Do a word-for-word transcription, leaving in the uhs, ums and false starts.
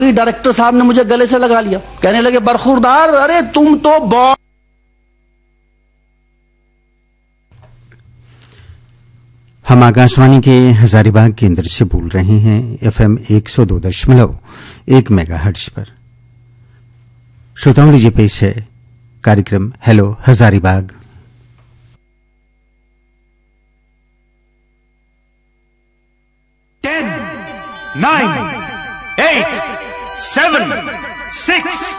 Director साहब ने मुझे गले से लगा लिया, कहने लगे बरखुरदार, अरे तुम तो बहुत। हम आकाशवाणी के हजारीबाग केंद्र से बोल रहे हैं एफएम एक सौ दो दशमलव एक मेगाहर्ट्ज पर। श्रोताओं, लीजिए पेश है कार्यक्रम हेलो हजारीबाग। टेन, नाइन, एट, सेवन, सिक्स,